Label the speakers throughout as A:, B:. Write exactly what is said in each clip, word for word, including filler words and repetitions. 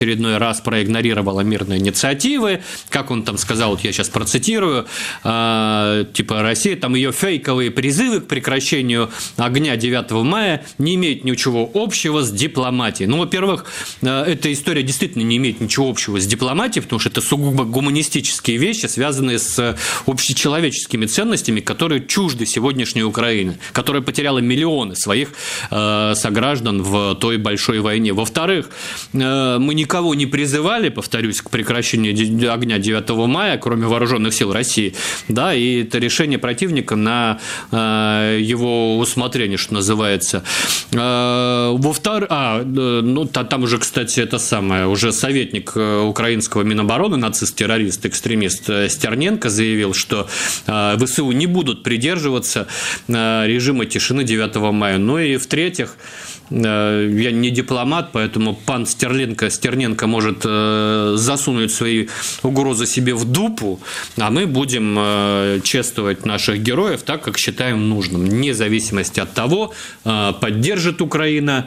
A: очередной раз проигнорировала мирные инициативы, как он там сказал, вот я сейчас процитирую, э, типа Россия, там ее фейковые призывы к прекращению огня девятого мая не имеют ничего общего с дипломатией. Ну, во-первых, э, эта история действительно не имеет ничего общего с дипломатией, потому что это сугубо гуманистические вещи, связанные с общечеловеческими ценностями, которые чужды сегодняшней Украины, которая потеряла миллионы своих э, сограждан в той большой войне. Во-вторых, э, мы не Никого не призывали, повторюсь, к прекращению огня девятого мая, кроме вооруженных сил России, да, и это решение противника на э, его усмотрение, что называется. Э, во-вторых, а, ну, там уже, кстати, это самое, уже советник украинского Минобороны, нацист-террорист, экстремист Стерненко заявил, что э, ВСУ не будут придерживаться э, режима тишины девятого мая. Ну и в-третьих, я не дипломат, поэтому пан Стерлинка, Стерненко может засунуть свои угрозы себе в дупу, а мы будем чествовать наших героев так, как считаем нужным, вне зависимости от того, поддержит Украина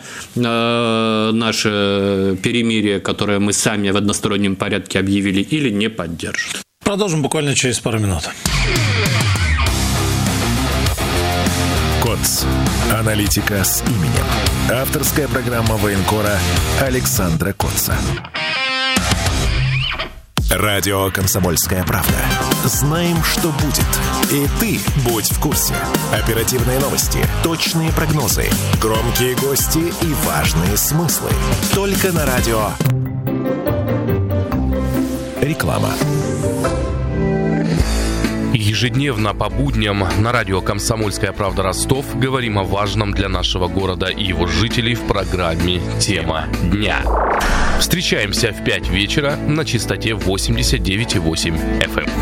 A: наше перемирие, которое мы сами в одностороннем порядке объявили, или не поддержит.
B: Продолжим буквально через пару минут.
C: КОЦ. Аналитика с именем. Авторская программа военкора Александра Котца. Радио «Комсомольская правда». Знаем, что будет. И ты будь в курсе. Оперативные новости, точные прогнозы, громкие гости и важные смыслы. Только на радио. Реклама.
D: Ежедневно по будням на радио «Комсомольская правда» Ростов говорим о важном для нашего города и его жителей в программе «Тема дня». Встречаемся в пять вечера на частоте восемьдесят девять и восемь эф эм.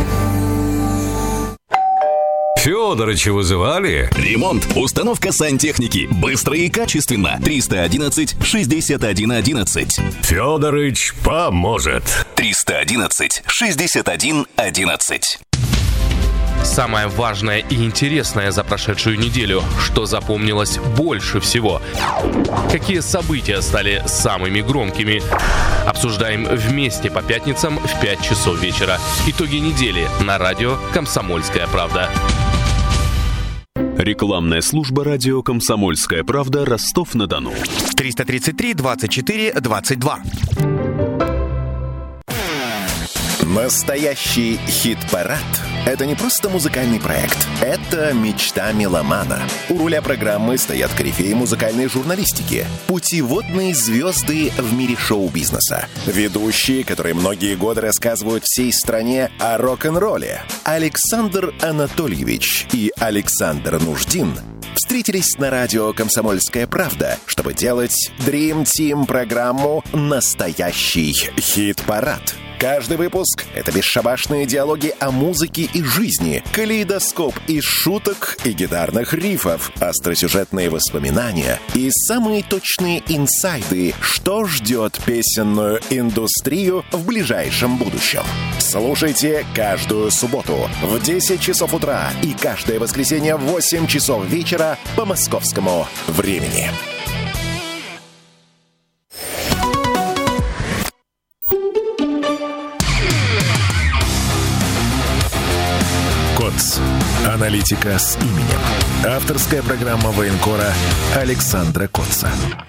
E: Фёдорыча вызывали?
F: Ремонт, установка сантехники. Быстро и качественно. триста одиннадцать шестьдесят один одиннадцать.
E: Фёдорыч поможет.
F: триста одиннадцать шестьдесят один одиннадцать.
D: Самое важное и интересное за прошедшую неделю, что запомнилось больше всего. Какие события стали самыми громкими? Обсуждаем вместе по пятницам в пять часов вечера. Итоги недели на радио «Комсомольская правда».
G: Рекламная служба радио «Комсомольская правда», Ростов-на-Дону.
H: триста тридцать три двадцать четыре двадцать два.
C: Настоящий хит-парад – это не просто музыкальный проект. Это мечта меломана. У руля программы стоят корифеи музыкальной журналистики, путеводные звезды в мире шоу-бизнеса, ведущие, которые многие годы рассказывают всей стране о рок-н-ролле. Александр Анатольевич и Александр Нуждин встретились на радио «Комсомольская правда», чтобы делать Dream Team программу «Настоящий хит-парад». Каждый выпуск — это бесшабашные диалоги о музыке и жизни, калейдоскоп из шуток и гитарных рифов, остросюжетные воспоминания и самые точные инсайды, что ждет песенную индустрию в ближайшем будущем. Слушайте каждую субботу в десять часов утра и каждое воскресенье в восемь часов вечера по московскому времени. КОЦ. Аналитика с именем. Авторская программа военкора Александра Котца.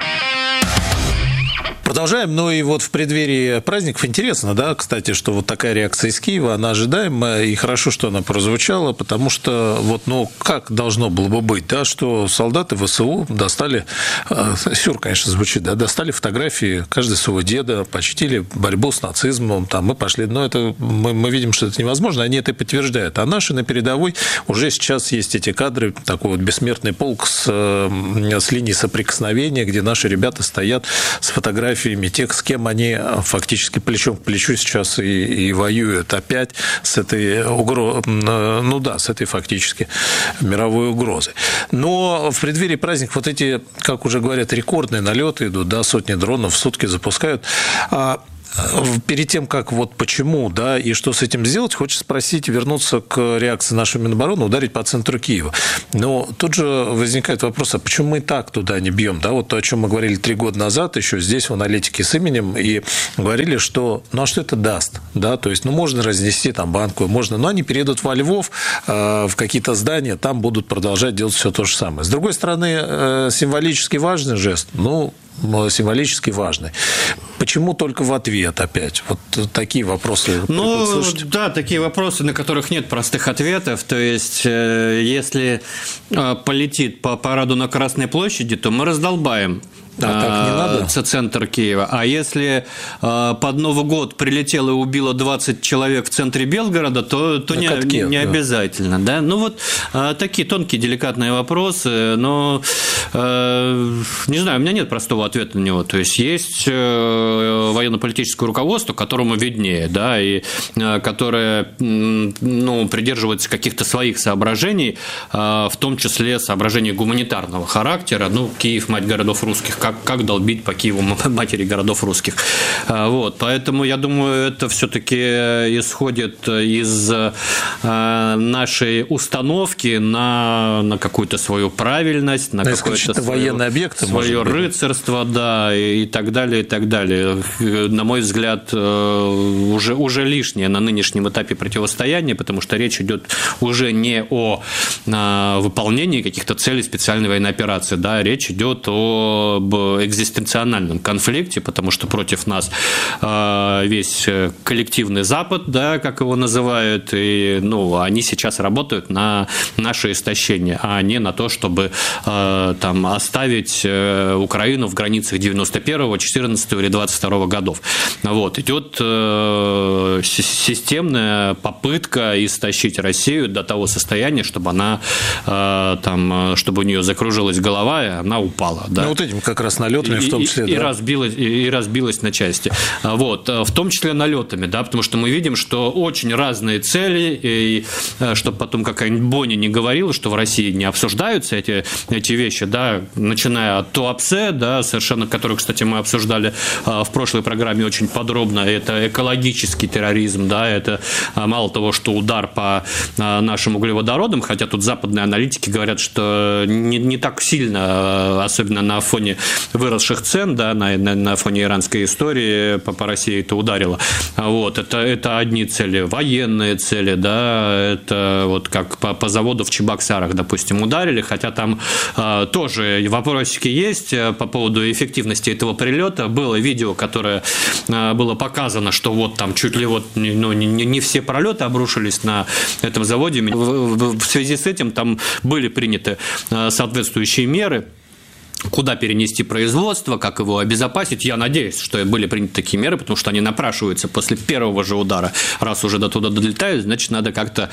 B: Продолжаем. Ну и вот в преддверии праздников интересно, да, кстати, что вот такая реакция из Киева, она ожидаема, и хорошо, что она прозвучала, потому что вот, ну, как должно было бы быть, да, что солдаты ВСУ достали, сюр, конечно, звучит, да, достали фотографии каждого своего деда, почтили борьбу с нацизмом, там, мы пошли, но это, мы, мы видим, что это невозможно, они это и подтверждают, а наши на передовой уже сейчас есть эти кадры, такой вот бессмертный полк с, с линии соприкосновения, где наши ребята стоят с фотографией тех, с кем они фактически плечом к плечу сейчас и, и воюют опять с этой угрозой, ну да, с этой фактически мировой угрозой. Но в преддверии праздников вот эти, как уже говорят, рекордные налеты идут, да, сотни дронов в сутки запускают. перед тем, как вот почему, да, и что с этим сделать, хочется спросить, вернуться к реакции нашего Минобороны, ударить по центру Киева. Но тут же возникает вопрос, а почему мы так туда не бьем, да, вот то, о чем мы говорили три года назад, еще здесь в аналитике с именем, и говорили, что, ну, а что это даст, да, то есть, ну, можно разнести там банку, можно, но они перейдут во Львов, э, в какие-то здания, там будут продолжать делать все то же самое. С другой стороны, э, символически важный жест, ну, символически важный. Почему только в ответ опять? Вот такие вопросы.
A: Ну, да, такие вопросы, на которых нет простых ответов. То есть, если полетит по параду на Красной площади, то мы раздолбаем.
B: А так не надо?
A: Центр Киева. А если э, под Новый год прилетело и убило двадцать человек в центре Белгорода, то, то не, катке, не, не да. обязательно. Да? Ну, вот э, такие тонкие, деликатные вопросы, но э, не знаю, у меня нет простого ответа на него. То есть, есть э, военно-политическое руководство, которому виднее, да, и э, которое э, ну, придерживается каких-то своих соображений, э, в том числе соображений гуманитарного характера. Ну, Киев – мать городов русских. Как, как долбить по Киеву матери городов русских. Вот. Поэтому, я думаю, это все-таки исходит из нашей установки на, на какую-то свою правильность, на, на какое-то
B: военные объекты,
A: свое рыцарство, да, и, и так далее, и так далее. На мой взгляд, уже, уже лишнее на нынешнем этапе противостояния, потому что речь идет уже не о выполнении каких-то целей специальной военной операции, да, речь идет о экзистенциональном конфликте, потому что против нас весь коллективный Запад, да, как его называют, и ну, они сейчас работают на наше истощение, а не на то, чтобы там, оставить Украину в границах девяносто первого, четырнадцатого или двадцать второго годов. Вот. Идет системная попытка истощить Россию до того состояния, чтобы она там, чтобы у нее закружилась голова, и она упала. Да.
B: Ну, вот этим как раз налетами в том числе,
A: и,
B: да?
A: и, разбилась, и разбилась на части. Вот. В том числе налетами, да, потому что мы видим, что очень разные цели, и чтобы потом какая-нибудь Боня не говорила, что в России не обсуждаются эти, эти вещи, да, начиная от Туапсе, да, совершенно, которую, кстати, мы обсуждали в прошлой программе очень подробно, это экологический терроризм, да, это мало того, что удар по нашим углеводородам, хотя тут западные аналитики говорят, что не, не так сильно, особенно на фоне выросших цен, да, на, на, на фоне иранской истории по, по России это ударило. Вот, это, это одни цели, военные цели, да, это вот как по, по заводу в Чебоксарах, допустим, ударили, хотя там а, тоже вопросики есть по поводу эффективности этого прилета. Было видео, которое а, было показано, что вот там чуть ли вот ну, не, не все пролеты обрушились на этом заводе. В, в, в связи с этим там были приняты а, соответствующие меры, куда перенести производство, как его обезопасить. Я надеюсь, что были приняты такие меры, потому что они напрашиваются после первого же удара. Раз уже до туда долетают, значит, надо как-то,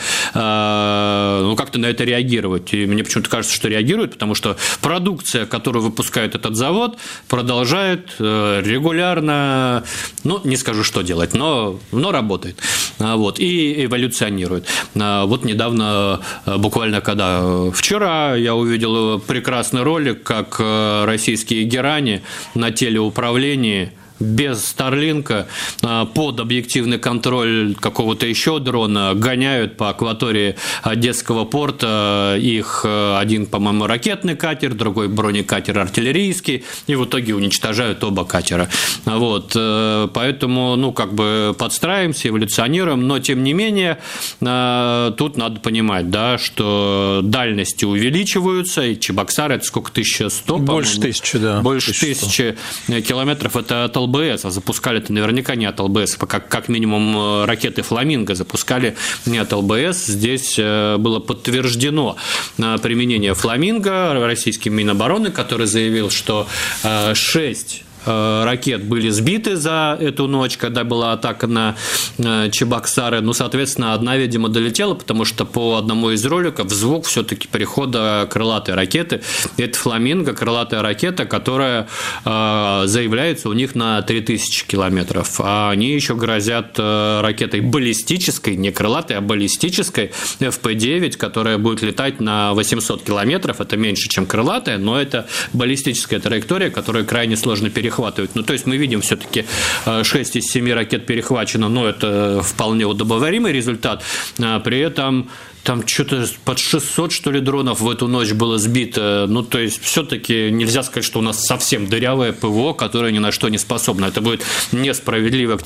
A: э, ну, как-то на это реагировать. И мне почему-то кажется, что реагируют, потому что продукция, которую выпускает этот завод, продолжает э, регулярно, ну, не скажу, что делать, но, но работает. Вот, и эволюционирует. Вот недавно, буквально когда вчера, я увидел прекрасный ролик, как российские герани на телеуправлении без Старлинка под объективный контроль какого-то еще дрона гоняют по акватории Одесского порта. Их один, по-моему, ракетный катер, другой бронекатер артиллерийский, и в итоге уничтожают оба катера. Вот. Поэтому, ну, как бы подстраиваемся, эволюционируем, но, тем не менее, тут надо понимать, да, что дальности увеличиваются, и Чебоксары – это сколько, тысяча сто?
B: Больше тысячи, да.
A: Больше тысячи километров – это от ЛБС, а запускали-то наверняка не от ЛБС, как, как минимум ракеты «Фламинго» запускали не от ЛБС. Здесь было подтверждено применение «Фламинго» российским Минобороны, который заявил, что шесть ракет были сбиты за эту ночь, когда была атака на Чебоксары. Ну, соответственно, одна, видимо, долетела, потому что по одному из роликов звук все-таки перехода крылатой ракеты. Это «Фламинго», крылатая ракета, которая э, заявляется у них на три тысячи километров. А они еще грозят э, ракетой баллистической, не крылатой, а баллистической эф пэ девять, которая будет летать на восемьсот километров. Это меньше, чем крылатая, но это баллистическая траектория, которую крайне сложно перехватить. перехватывать. Ну, то есть мы видим все-таки шесть из семи ракет перехвачено, но это вполне удобоваримый результат. При этом там что-то под шестьсот, что ли, дронов в эту ночь было сбито. Ну, то есть, все-таки нельзя сказать, что у нас совсем дырявое ПВО, которое ни на что не способно. Это будет несправедливо к